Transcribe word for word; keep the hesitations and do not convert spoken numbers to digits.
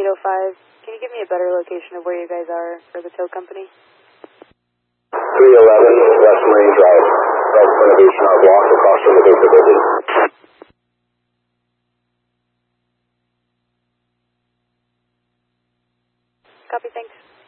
oh five. Can you give me a better location of where you guys are for the tow company? three eleven West Marine Drive. South renovation our block across from the Baker building. Copy, thanks.